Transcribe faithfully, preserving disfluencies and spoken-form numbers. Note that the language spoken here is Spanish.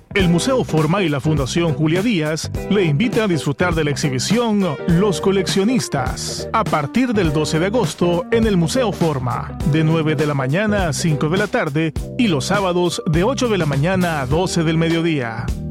El Museo Forma y la Fundación Julia Díaz le invitan a disfrutar de la exhibición Los Coleccionistas a partir del doce de agosto en el Museo Forma, de nueve de la mañana a cinco de la tarde y los sábados de ocho de la mañana a doce del mediodía.